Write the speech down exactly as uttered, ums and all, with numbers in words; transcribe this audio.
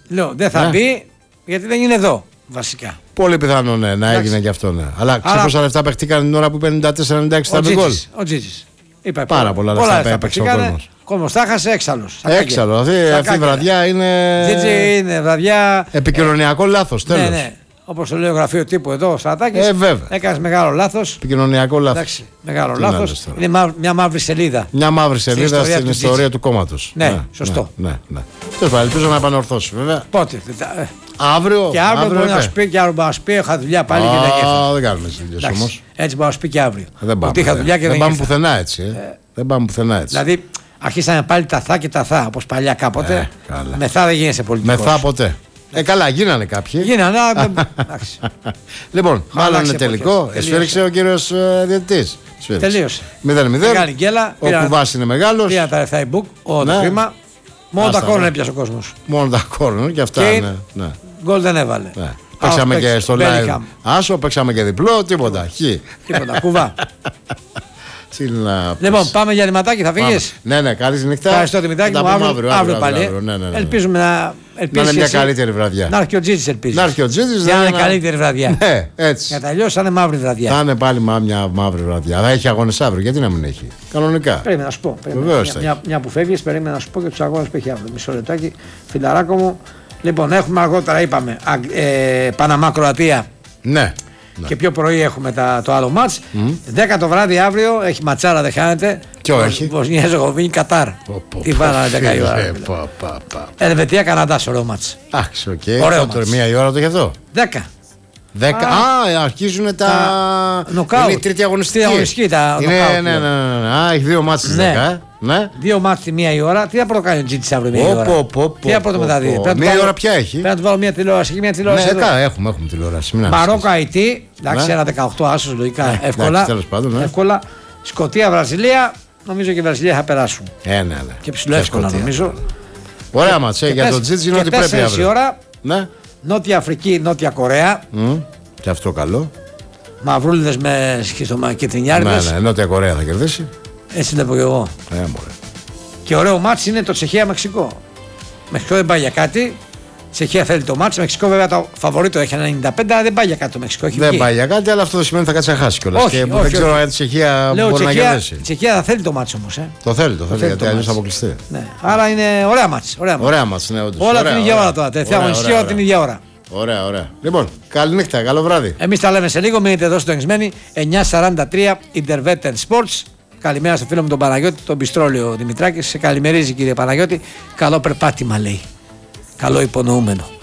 Λέω δεν θα ναι. μπει γιατί δεν είναι εδώ βασικά. Πολύ πιθανό ναι, να έγινε και αυτό. Ναι. Αλλά ξέρει πόσα λεφτά παίχτηκαν την ώρα που πενήντα τέσσερα ενενήντα έξι ήταν γκολ. Ο Τζίτζης. Πάρα πολλά λεφτά έπαιξε ο κόσμος. Ο κόσμος τα χάσε έξαλλος. Έξαλλο. Αυτή, αυτή η βραδιά είναι. Τζίτζη είναι βραδιά. Επικοινωνιακό λάθος. Τέλος. Ναι, ναι. Όπως το λέει ο γραφείο τύπου εδώ, ο Στρατάκης. Ε, βέβαια. Έκανες μεγάλο λάθος. Επικοινωνιακό λάθος. Εντάξει, μεγάλο λάθος. Είναι μαύ, μια μαύρη σελίδα. Μια μαύρη σελίδα στην ιστορία, στην στην ιστορία του κόμματος. Ναι, ναι, σωστό. Ναι, ναι, ναι. Τέλος πάντων, ελπίζω να επανορθώσει βέβαια. Πότε. Αύριο. Και αύριο, αύριο μπορεί να σου πει και αύριο μπορεί να σου πει: είχα δουλειά πάλι Α, και δεν έφυγα. Δεν κάνουμε έτσι δουλειές όμως. Έτσι μπορεί να σου πει και αύριο. Δεν πάμε, ότι είχα δουλειά και δεν δεν πάμε ήρθα. πουθενά έτσι. Ε. Ε. Δεν πάμε πουθενά έτσι. Δηλαδή αρχίσαμε πάλι τα θα και τα θα όπως παλιά κάποτε. Ε, με θα δεν γίνεσαι πολιτικός. Με θα ποτέ. Ε, καλά, γίνανε κάποιοι. Γίνανε, αλλά. Λοιπόν, μάλλον είναι τελικό. Εσφίριξε ο κύριος διαιτητής. Τελείωσε. μηδέν μηδέν. Μεγάλη γκέλα. Ο κουβάς είναι μεγάλος. Πήραν τα λεφτά e-book, όλο το χρήμα. Μόνο τα κόρνερ έπιασε ο κόσμος. Μόνο τα κόρνερ και αυτά. Ναι. Γκολ δεν έβαλε. Παίξαμε και στο live. Άσο, παίξαμε και διπλό, τίποτα. Χ. Τίποτα, κουβά. Να... Λοιπόν, πάμε για ρηματάκι, θα φύγεις. Ναι, ναι, καλή νύχτα. Ευχαριστώ Δημητράκη μου, αύριο, αύριο, αύριο πάλι. Αύριο, ναι, ναι, ναι. Ελπίζουμε να, να είναι μια καλύτερη βραδιά. Να έρθει ο Τζίτζης, ελπίζω. Να έρθει ο Τζίτζης, για να είναι καλύτερη βραδιά. Ναι, έτσι. Για τα αλλιώς θα είναι μαύρη βραδιά. Θα είναι πάλι μια μαύρη βραδιά. Θα έχει αγώνες αύριο, γιατί να μην έχει. Κανονικά. Πρέπει να σου πω. Μια, μια, μια που φεύγεις, περίμενα να σου πω και τους αγώνες που έχει αύριο. Μισό λεπτάκι, φιλαράκο μου. Λοιπόν, έχουμε αργότερα, είπαμε, ε, Παναμά Κροατία. Ναι. Ναι. Και πιο πρωί έχουμε τα, το άλλο μάτς. Mm. δέκα το βράδυ αύριο έχει ματσάρα, δεν χάνεται. Ποιο έχει? Βοσνία Ερζεγοβίνη Κατάρ. Τι βάλανε δέκα η ώρα. Ελβετία Καναδά, ωραίο μάτς. Αχ, οκ. Ωραίο μάτς. Μία η ώρα το έχει αυτό. δέκα. δέκα. Α, αρχίζουν τα. Νοκάουτ. Είναι η τρίτη αγωνιστική. Τρίτη αγωνιστική τα είναι, νοκάουτ. Ναι, ναι, ναι, ναι. Α, έχει δύο μάτς στις δέκα. Ναι. Δύο μάτς τη μία η ώρα. Τι θα πρώτο κάνει ο Τζίτζης αύριο μία η ώρα. Πω, πω, πω, τι θα πρώτο μετά δει. Μία η ώρα ποια έχει. Πρέπει να του βάλω μία τηλεόραση. Έχει μία τηλεόραση. Ναι, κα, έχουμε, έχουμε τηλεόραση. Μαρόκο Αιτή. Εντάξει, ένα δεκαοκτώ άσος λογικά. Εύκολα. Εύκολα. Σκωτία Βραζιλία. Νομίζω και η Βραζιλία θα περάσουν. Ε, ναι, ναι. Και ψηλό εύκολα νομίζω. Ωραία μάτς. Για τον Τζίτζη είναι ότι πρέπει αύριο. τέσσερις η ώρα. Νότια Αφρική, Νότια Κορέα. Και αυτό καλό. Μαυρούλιδες με κιτρινιάριδες. Ναι, ναι, Νότια Κορέα θα κερδίσει. Έτσι βλέπω και εγώ. Ε, μωρέ. Και ωραίο μάτς είναι το Τσεχία-Μεξικό. Μεξικό δεν πάει για κάτι. Τσεχία θέλει το μάτς. Μεξικό βέβαια το φαβορίτο έχει ένα ενενήντα πέντε, αλλά δεν πάει για κάτι το Μεξικό. Έχει δεν βγει. πάει για κάτι, αλλά αυτό σημαίνει ότι θα κάτσει να χάσει κιόλας. Όχι, και όχι, δεν ξέρω όχι. αν η Τσεχία Λέω, μπορεί Τσεχία, να κερδίσει. Η Τσεχία θα θέλει το μάτς όμως. Ε. Το θέλει, το θέλει, θέλει γιατί αλλιώς θα αποκλειστεί. Ναι. Άρα είναι ωραία μάτς. Ωραία, ωραία μάτς, ναι, όντως. Όλα ωραία, την ίδια ωραία. ώρα τώρα. Τελευταία αγωνιστική όλα την ίδια ώρα. Ωραία, ωραία. Λοιπόν, καλή νύχτα, καλό βράδυ. Εμείς τα λέμε σε λίγο. Μείνετε εδώ συντονισμένοι. εννιά σαράντα τρία Intervetten Sports. Καλημέρα στο φίλο μου τον Παναγιώτη, τον Πιστρόλιο Δημητράκη. Σε καλημερίζει κύριε Παναγιώτη. Καλό περπάτημα λέει. Καλό υπονοούμενο.